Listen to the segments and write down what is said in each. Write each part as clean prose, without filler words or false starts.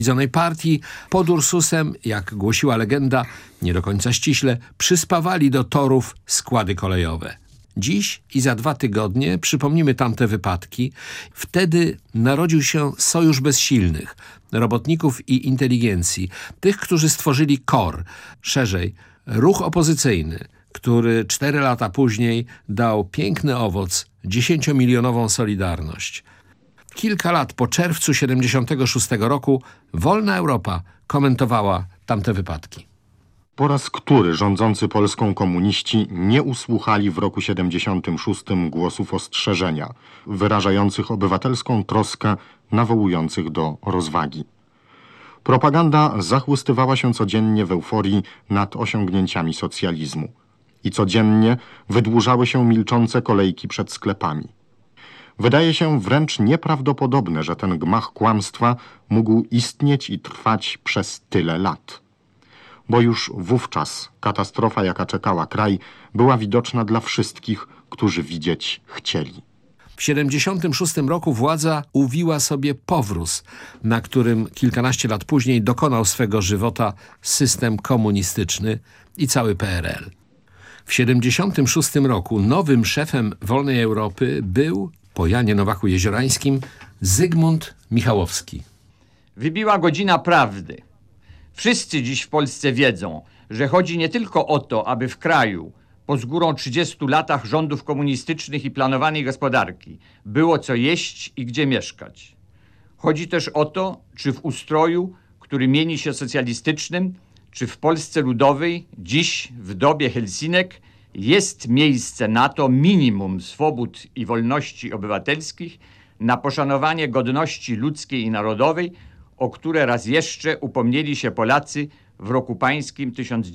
zjednoczonej partii pod Ursusem, jak głosiła legenda, nie do końca ściśle, przyspawali do torów składy kolejowe. Dziś i za 2 tygodnie przypomnimy tamte wypadki. Wtedy narodził się Sojusz Bezsilnych, robotników i inteligencji, tych, którzy stworzyli KOR, szerzej ruch opozycyjny, który 4 lata później dał piękny owoc, 10-milionową Solidarność. Kilka lat po czerwcu 1976 roku Wolna Europa komentowała tamte wypadki. Po raz który rządzący Polską komuniści nie usłuchali w roku 76 głosów ostrzeżenia, wyrażających obywatelską troskę, nawołujących do rozwagi. Propaganda zachłystywała się codziennie w euforii nad osiągnięciami socjalizmu i codziennie wydłużały się milczące kolejki przed sklepami. Wydaje się wręcz nieprawdopodobne, że ten gmach kłamstwa mógł istnieć i trwać przez tyle lat. Bo już wówczas katastrofa, jaka czekała kraj, była widoczna dla wszystkich, którzy widzieć chcieli. W 1976 roku władza uwiła sobie powróz, na którym kilkanaście lat później dokonał swego żywota system komunistyczny i cały PRL. W 1976 roku nowym szefem Wolnej Europy był, po Janie Nowaku-Jeziorańskim, Zygmunt Michałowski. Wybiła godzina prawdy. Wszyscy dziś w Polsce wiedzą, że chodzi nie tylko o to, aby w kraju po z górą 30 latach rządów komunistycznych i planowanej gospodarki było co jeść i gdzie mieszkać. Chodzi też o to, czy w ustroju, który mieni się socjalistycznym, czy w Polsce ludowej, dziś w dobie Helsinek, jest miejsce na to minimum swobód i wolności obywatelskich, na poszanowanie godności ludzkiej i narodowej, o które raz jeszcze upomnieli się Polacy w roku pańskim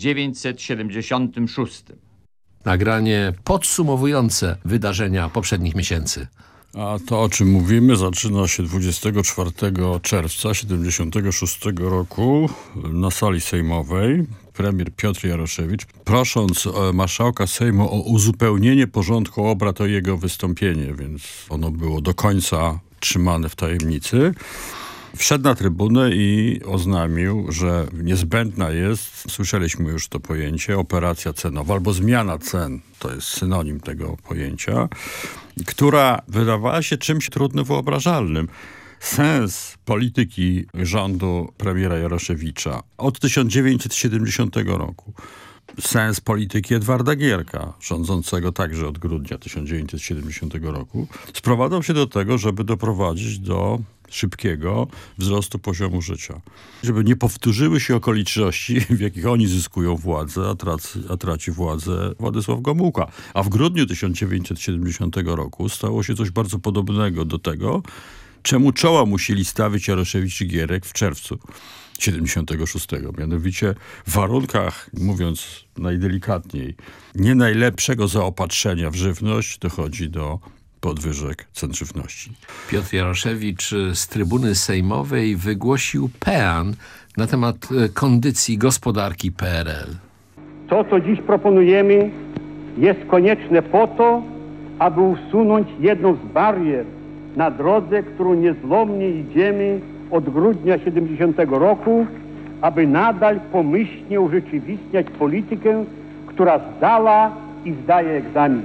1976. Nagranie podsumowujące wydarzenia poprzednich miesięcy. A to, o czym mówimy, zaczyna się 24 czerwca 1976 roku na sali sejmowej. Premier Piotr Jaroszewicz, prosząc marszałka Sejmu o uzupełnienie porządku obrad o jego wystąpienie, więc ono było do końca trzymane w tajemnicy, wszedł na trybunę i oznamił, że niezbędna jest, słyszeliśmy już to pojęcie, operacja cenowa albo zmiana cen, to jest synonim tego pojęcia, która wydawała się czymś trudno wyobrażalnym. Sens polityki rządu premiera Jaroszewicza od 1970 roku, sens polityki Edwarda Gierka, rządzącego także od grudnia 1970 roku, sprowadzał się do tego, żeby doprowadzić do szybkiego wzrostu poziomu życia. Żeby nie powtórzyły się okoliczności, w jakich oni zyskują władzę, a traci władzę Władysław Gomułka. A w grudniu 1970 roku stało się coś bardzo podobnego do tego, czemu czoła musieli stawić Jaroszewicz i Gierek w czerwcu 76. Mianowicie w warunkach, mówiąc najdelikatniej, nie najlepszego zaopatrzenia w żywność dochodzi do podwyżek cen żywności. Piotr Jaroszewicz z trybuny sejmowej wygłosił pean na temat kondycji gospodarki PRL. To, co dziś proponujemy, jest konieczne po to, aby usunąć jedną z barier na drodze, którą niezłomnie idziemy od grudnia 70 roku, aby nadal pomyślnie urzeczywistniać politykę, która zdała i zdaje egzamin.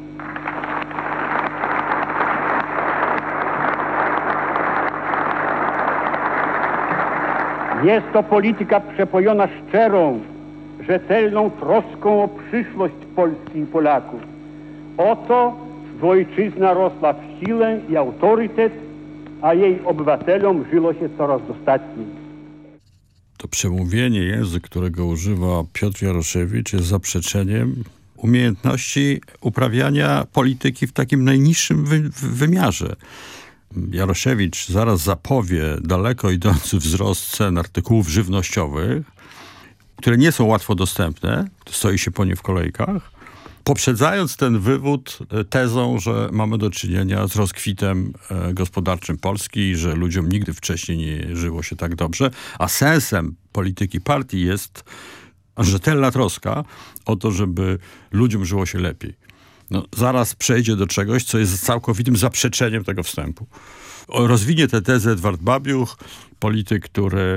Jest to polityka przepojona szczerą, rzetelną troską o przyszłość Polski i Polaków. O to, by ojczyzna rosła w sile i autorytet, a jej obywatelom żyło się coraz dostatniej. To przemówienie, język, którego używa Piotr Jaroszewicz, jest zaprzeczeniem umiejętności uprawiania polityki w takim najniższym wymiarze. Jaroszewicz zaraz zapowie daleko idący wzrost cen artykułów żywnościowych, które nie są łatwo dostępne, stoi się po nie w kolejkach, poprzedzając ten wywód tezą, że mamy do czynienia z rozkwitem gospodarczym Polski, że ludziom nigdy wcześniej nie żyło się tak dobrze, a sensem polityki partii jest rzetelna troska o to, żeby ludziom żyło się lepiej. No, zaraz przejdzie do czegoś, co jest całkowitym zaprzeczeniem tego wstępu. Rozwinie tę tezę Edward Babiuch, polityk, który